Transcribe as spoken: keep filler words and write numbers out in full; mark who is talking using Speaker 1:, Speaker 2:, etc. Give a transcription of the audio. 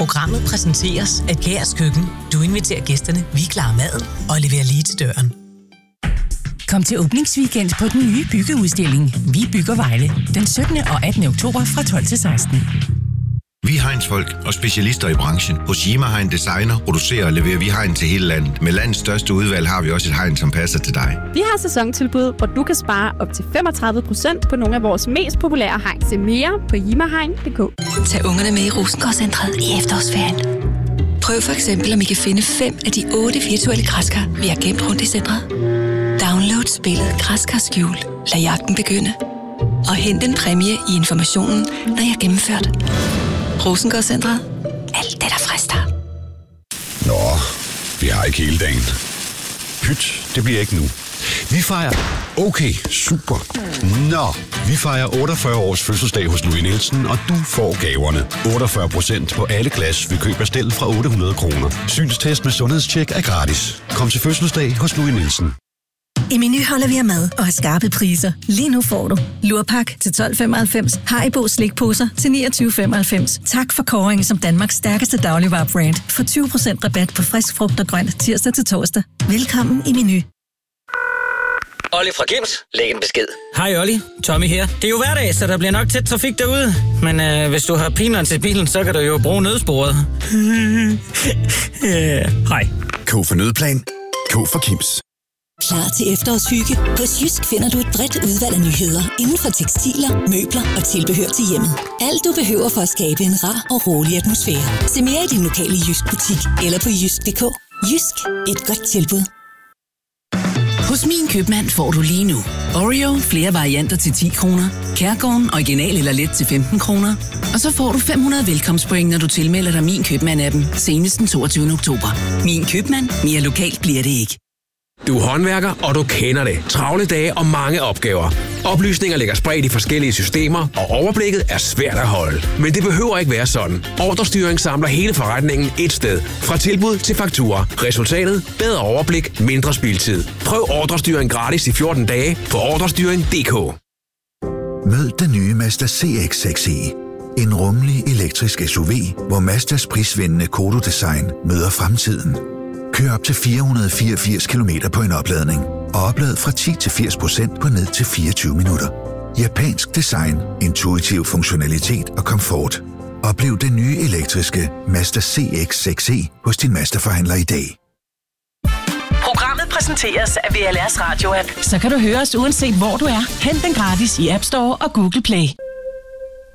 Speaker 1: Programmet præsenteres af Kærs Køkken. Du inviterer gæsterne, vi klarer maden og leverer lige til døren.
Speaker 2: Kom til åbningsweekend på den nye byggeudstilling Vi bygger Vejle den syttende og attende oktober fra tolv til seksten.
Speaker 3: Vi er Heinz-folk og specialister i branchen. Hos Yima Hein Designer producerer og leverer vi hegn til hele landet. Med landets største udvalg har vi også et hegn, som passer til dig.
Speaker 4: Vi har sæsontilbud, hvor du kan spare op til femogtredive procent på nogle af vores mest populære hegn. Se mere på yimahegn punktum d k.
Speaker 5: Tag ungerne med i Rosengårdscentret i efterårsferien. Prøv for eksempel, om I kan finde fem af de otte virtuelle græskar, vi har gemt rundt i centret. Download spillet Græskar Skjul. Lad jagten begynde. Og hent en præmie i informationen, når jeg har gennemført. Rosengårdscentret. Alt det, der frister.
Speaker 6: Nå, vi har ikke hele dagen. Pyt, det bliver ikke nu. Vi fejrer... Okay, super. Nå, vi fejrer otteogfyrre års fødselsdag hos Louis Nielsen, og du får gaverne. otteogfyrre procent på alle glas ved køb af stel fra otte hundrede kroner. Synstest med sundhedstjek er gratis. Kom til fødselsdag hos Louis Nielsen.
Speaker 7: I Meny holder vi af mad og har skarpe priser. Lige nu får du lurpak til tolv femoghalvfems, Haribo slikposer til niogtyve femoghalvfems. Tak for kåringen som Danmarks stærkeste dagligvarebrand. For tyve procent rabat på frisk frugt og grønt tirsdag til torsdag. Velkommen i Meny.
Speaker 8: Olli fra Kims, læg en besked. Hej Olli, Tommy her. Det er jo hverdag, så der bliver nok tæt trafik derude. Men øh, hvis du har pineren til bilen, så kan du jo bruge nødsporet. yeah. Hej.
Speaker 6: K for nødplan. K for Kims.
Speaker 9: Klar til efterårshygge? Hos Jysk finder du et bredt udvalg af nyheder inden for tekstiler, møbler og tilbehør til hjemmet. Alt du behøver for at skabe en rar og rolig atmosfære. Se mere i din lokale Jysk butik eller på jysk punktum d k. Jysk, et godt tilbud.
Speaker 2: Hos Min Købmand får du lige nu Oreo flere varianter til ti kroner, Kærgården original eller let til femten kroner, og så får du fem hundrede velkomstpoint, når du tilmelder dig Min Købmand-appen senest den toogtyvende oktober. Min Købmand, mere lokalt bliver det ikke.
Speaker 10: Du er håndværker, og du kender det. Travle dage og mange opgaver. Oplysninger ligger spredt i forskellige systemer, og overblikket er svært at holde. Men det behøver ikke være sådan. Ordrestyring samler hele forretningen et sted. Fra tilbud til fakturer. Resultatet? Bedre overblik, mindre spildtid. Prøv ordrestyring gratis i fjorten dage på ordrestyring punktum d k.
Speaker 11: Mød den nye Mazda C X seks e. En rummelig elektrisk S U V, hvor Mazdas prisvindende Kodo-design møder fremtiden. Kør op til fire hundrede fireogfirs kilometer på en opladning, og oplad fra ti til firs procent på ned til fireogtyve minutter. Japansk design, intuitiv funktionalitet og komfort. Oplev den nye elektriske Mazda C X seks e hos din Mazda-forhandler i dag.
Speaker 1: Programmet præsenteres af V L S Radio-app.
Speaker 2: Så kan du høre os uanset hvor du er. Hent den gratis i App Store og Google Play.